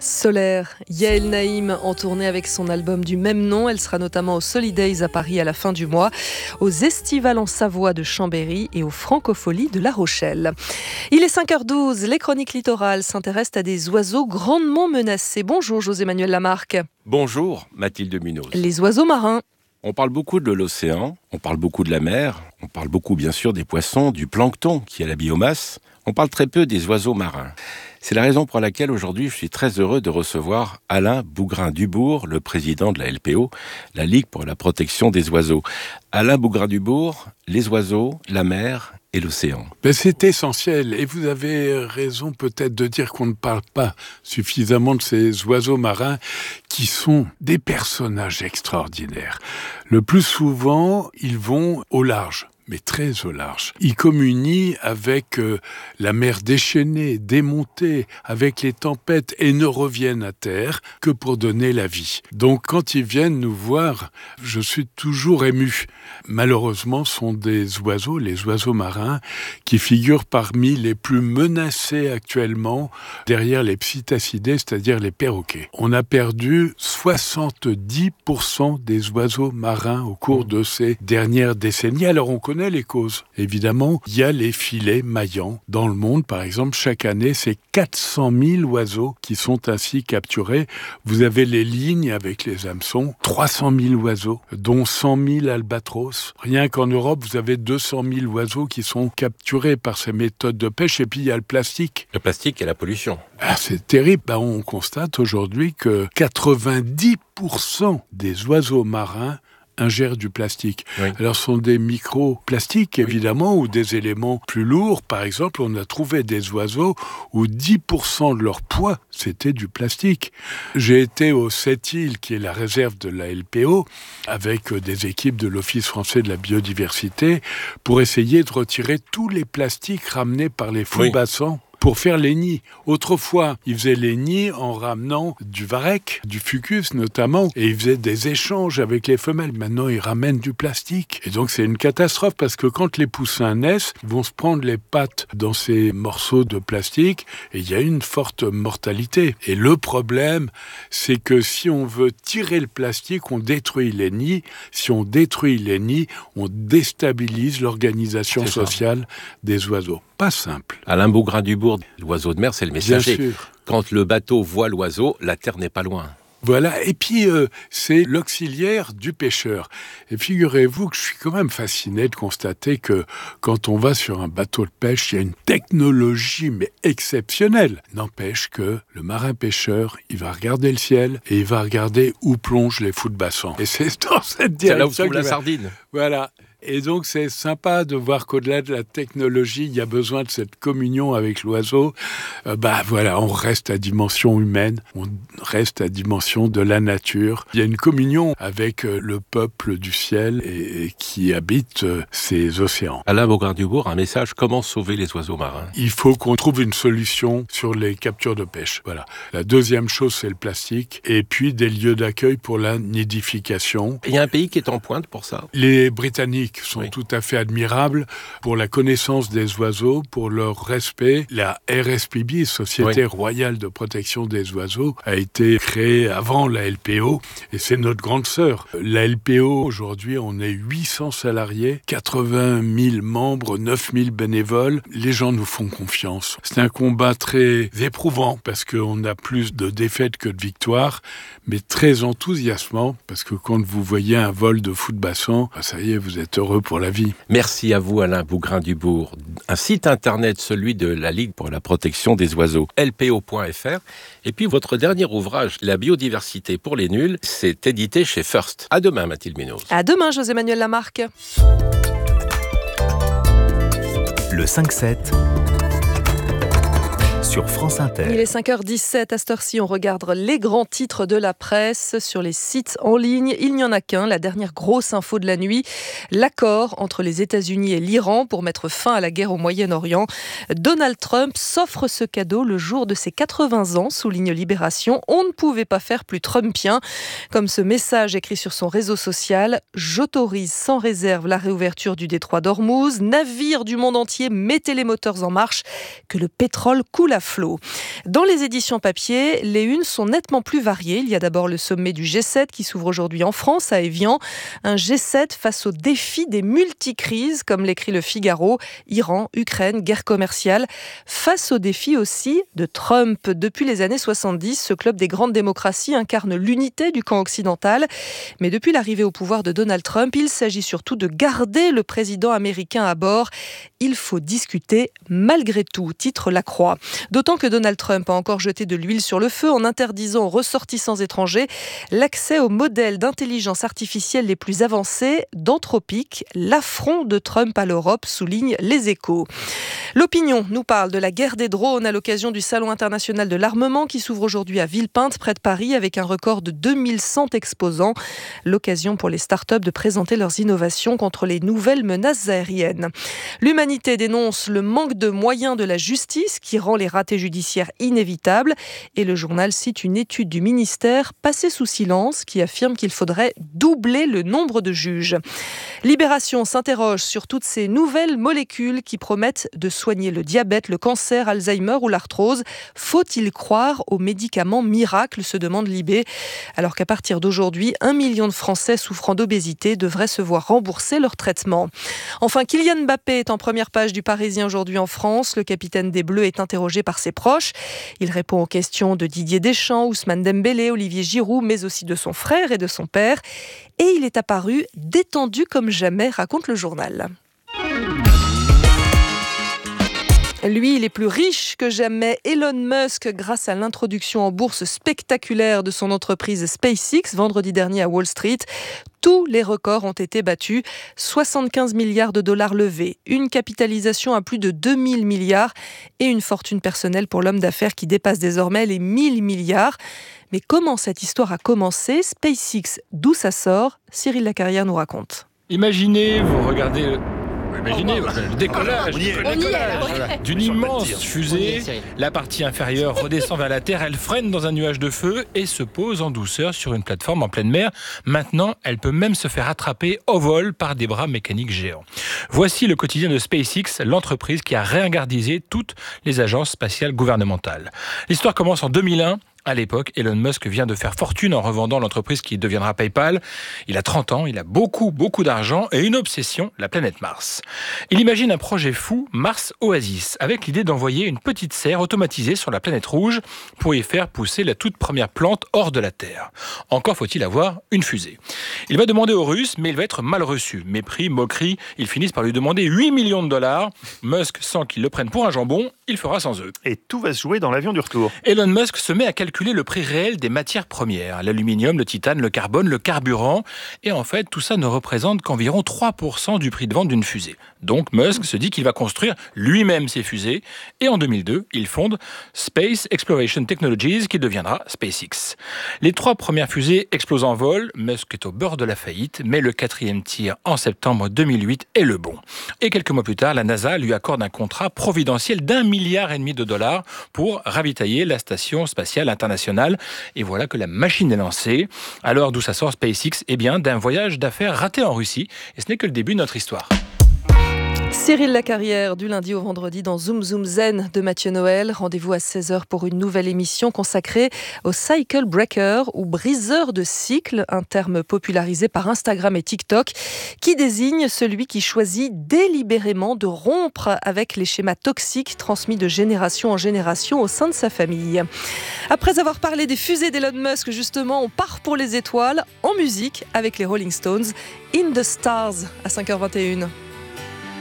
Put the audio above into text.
Solaire, Yael Naïm en tournée avec son album du même nom. Elle sera notamment au Solidays à Paris à la fin du mois, aux Estivales en Savoie de Chambéry et aux Francopholies de La Rochelle. Il est 5h12, les chroniques littorales s'intéressent à des oiseaux grandement menacés. Bonjour José-Manuel Lamarque. Bonjour Mathilde Munoz. Les oiseaux marins. On parle beaucoup de l'océan, on parle beaucoup de la mer, on parle beaucoup bien sûr des poissons, du plancton qui est la biomasse. On parle très peu des oiseaux marins. C'est la raison pour laquelle aujourd'hui je suis très heureux de recevoir Alain Bougrain-Dubourg, le président de la LPO, la Ligue pour la protection des oiseaux. Alain Bougrain-Dubourg, les oiseaux, la mer et l'océan. C'est essentiel et vous avez raison peut-être de dire qu'on ne parle pas suffisamment de ces oiseaux marins qui sont des personnages extraordinaires. Le plus souvent, ils vont au large. Mais très au large. Ils communient avec la mer déchaînée, démontée, avec les tempêtes et ne reviennent à terre que pour donner la vie. Donc quand ils viennent nous voir, je suis toujours ému. Malheureusement, ce sont des oiseaux, les oiseaux marins, qui figurent parmi les plus menacés actuellement derrière les psittacidés, c'est-à-dire les perroquets. On a perdu 70% des oiseaux marins au cours de ces dernières décennies. Alors on connaît les causes. Évidemment, il y a les filets maillants. Dans le monde, par exemple, chaque année, c'est 400 000 oiseaux qui sont ainsi capturés. Vous avez les lignes avec les hameçons, 300 000 oiseaux, dont 100 000 albatros. Rien qu'en Europe, vous avez 200 000 oiseaux qui sont capturés par ces méthodes de pêche. Et puis, il y a le plastique. Le plastique et la pollution. C'est terrible. On constate aujourd'hui que 90% des oiseaux marins ingèrent du plastique. Oui. Alors, ce sont des microplastiques, évidemment, ou des éléments plus lourds. Par exemple, on a trouvé des oiseaux où 10% de leur poids, c'était du plastique. J'ai été au Sept-Îles, qui est la réserve de la LPO, avec des équipes de l'Office français de la biodiversité, pour essayer de retirer tous les plastiques ramenés par les foules-bassans. Pour faire les nids. Autrefois, ils faisaient les nids en ramenant du varech, du fucus notamment, et ils faisaient des échanges avec les femelles. Maintenant, ils ramènent du plastique. Et donc, c'est une catastrophe parce que quand les poussins naissent, ils vont se prendre les pattes dans ces morceaux de plastique et il y a une forte mortalité. Et le problème, c'est que si on veut tirer le plastique, on détruit les nids. Si on détruit les nids, on déstabilise l'organisation sociale des oiseaux. Pas simple. Alain Bougrain-Dubourg, l'oiseau de mer, c'est le messager. Bien sûr. Quand le bateau voit l'oiseau, la terre n'est pas loin. Voilà, et puis c'est l'auxiliaire du pêcheur. Et figurez-vous que je suis quand même fasciné de constater que quand on va sur un bateau de pêche, il y a une technologie mais exceptionnelle. N'empêche que le marin-pêcheur, il va regarder le ciel et il va regarder où plongent les foules-bassans. Et c'est dans cette direction. C'est là où se trouve la sardine. Voilà. Et donc, c'est sympa de voir qu'au-delà de la technologie, il y a besoin de cette communion avec l'oiseau. Voilà, on reste à dimension humaine, on reste à dimension de la nature. Il y a une communion avec le peuple du ciel et qui habite ces océans. Alain Bougrain-Dubourg, un message, comment sauver les oiseaux marins ? Il faut qu'on trouve une solution sur les captures de pêche. Voilà. La deuxième chose, c'est le plastique. Et puis, des lieux d'accueil pour la nidification. Il y a un pays qui est en pointe pour ça ? Les Britanniques sont tout à fait admirables pour la connaissance des oiseaux, pour leur respect. La RSPB, Société Royale de Protection des Oiseaux, a été créée avant la LPO et c'est notre grande sœur. La LPO, aujourd'hui, on est 800 salariés, 80 000 membres, 9 000 bénévoles. Les gens nous font confiance. C'est un combat très éprouvant parce qu'on a plus de défaites que de victoires, mais très enthousiasmant parce que quand vous voyez un vol de foules-bassans, ça y est, vous êtes heureux pour la vie. Merci à vous Alain Bougrain-Dubourg. Un site internet, celui de la Ligue pour la protection des oiseaux, lpo.fr. Et puis votre dernier ouvrage, La biodiversité pour les nuls, c'est édité chez First. À demain Mathilde Munoz. À demain José-Manuel Lamarque. Le 5-7 sur France Inter. Il est 5h17, à cette heure-ci, on regarde les grands titres de la presse sur les sites en ligne. Il n'y en a qu'un, la dernière grosse info de la nuit, l'accord entre les États-Unis et l'Iran pour mettre fin à la guerre au Moyen-Orient. Donald Trump s'offre ce cadeau le jour de ses 80 ans, souligne Libération. On ne pouvait pas faire plus trumpien, comme ce message écrit sur son réseau social. J'autorise sans réserve la réouverture du détroit d'Ormuz. Navires du monde entier, mettez les moteurs en marche, que le pétrole coule à flot. Dans les éditions papier, les unes sont nettement plus variées. Il y a d'abord le sommet du G7 qui s'ouvre aujourd'hui en France, à Évian. Un G7 face au défi des multicrises, comme l'écrit le Figaro. Iran, Ukraine, guerre commerciale. Face au défi aussi de Trump. Depuis les années 70, ce club des grandes démocraties incarne l'unité du camp occidental. Mais depuis l'arrivée au pouvoir de Donald Trump, il s'agit surtout de garder le président américain à bord. Il faut discuter malgré tout, titre La Croix. D'autant que Donald Trump a encore jeté de l'huile sur le feu en interdisant aux ressortissants étrangers l'accès aux modèles d'intelligence artificielle les plus avancés d'Anthropic. L'affront de Trump à l'Europe, souligne Les Échos. L'Opinion nous parle de la guerre des drones à l'occasion du Salon international de l'armement qui s'ouvre aujourd'hui à Villepinte, près de Paris, avec un record de 2100 exposants. L'occasion pour les startups de présenter leurs innovations contre les nouvelles menaces aériennes. L'Humanité dénonce le manque de moyens de la justice qui rend les ratés judiciaires inévitables. Et le journal cite une étude du ministère passée sous silence qui affirme qu'il faudrait doubler le nombre de juges. Libération s'interroge sur toutes ces nouvelles molécules qui promettent de soigner le diabète, le cancer, Alzheimer ou l'arthrose. Faut-il croire aux médicaments miracles, se demande Libé, alors qu'à partir d'aujourd'hui, 1 million de Français souffrant d'obésité devraient se voir rembourser leur traitement. Enfin, Kylian Mbappé est en première page du Parisien aujourd'hui en France. Le capitaine des Bleus est interrogé par ses proches. Il répond aux questions de Didier Deschamps, Ousmane Dembélé, Olivier Giroud, mais aussi de son frère et de son père. Et il est apparu détendu comme jamais, raconte le journal. Lui, il est plus riche que jamais. Elon Musk, grâce à l'introduction en bourse spectaculaire de son entreprise SpaceX, vendredi dernier à Wall Street, tous les records ont été battus. 75 milliards de dollars levés, une capitalisation à plus de 2000 milliards et une fortune personnelle pour l'homme d'affaires qui dépasse désormais les 1000 milliards. Mais comment cette histoire a commencé ? SpaceX, d'où ça sort ? Cyril Lacarrière nous raconte. Imaginez, vous regardez... Imaginez le décollage d'une immense fusée. La partie inférieure redescend vers la Terre, elle freine dans un nuage de feu et se pose en douceur sur une plateforme en pleine mer. Maintenant, elle peut même se faire attraper au vol par des bras mécaniques géants. Voici le quotidien de SpaceX, l'entreprise qui a réingardisé toutes les agences spatiales gouvernementales. L'histoire commence en 2001. À l'époque, Elon Musk vient de faire fortune en revendant l'entreprise qui deviendra PayPal. Il a 30 ans, il a beaucoup d'argent et une obsession, la planète Mars. Il imagine un projet fou, Mars Oasis, avec l'idée d'envoyer une petite serre automatisée sur la planète rouge pour y faire pousser la toute première plante hors de la Terre. Encore faut-il avoir une fusée. Il va demander aux Russes, mais il va être mal reçu. Mépris, moquerie, ils finissent par lui demander 8 millions de dollars. Musk sent qu'ils le prennent pour un jambon, il fera sans eux. Et tout va se jouer dans l'avion du retour. Elon Musk se met à calculer le prix réel des matières premières, l'aluminium, le titane, le carbone, le carburant. Et en fait, tout ça ne représente qu'environ 3% du prix de vente d'une fusée. Donc Musk se dit qu'il va construire lui-même ses fusées. Et en 2002, il fonde Space Exploration Technologies, qui deviendra SpaceX. Les 3 premières fusées explosent en vol. Musk est au bord de la faillite, mais le 4e tir en septembre 2008 est le bon. Et quelques mois plus tard, la NASA lui accorde un contrat providentiel d'1,5 milliard de dollars pour ravitailler la station spatiale internationale. Et voilà que la machine est lancée. Alors d'où ça sort SpaceX ? Eh bien, d'un voyage d'affaires raté en Russie. Et ce n'est que le début de notre histoire. Cyril Lacarrière, du lundi au vendredi dans Zoom Zoom Zen de Mathieu Noël. Rendez-vous à 16h pour une nouvelle émission consacrée au cycle breaker ou briseur de cycle, un terme popularisé par Instagram et TikTok qui désigne celui qui choisit délibérément de rompre avec les schémas toxiques transmis de génération en génération au sein de sa famille. Après avoir parlé des fusées d'Elon Musk, justement, on part pour les étoiles en musique avec les Rolling Stones, In the Stars à 5h21.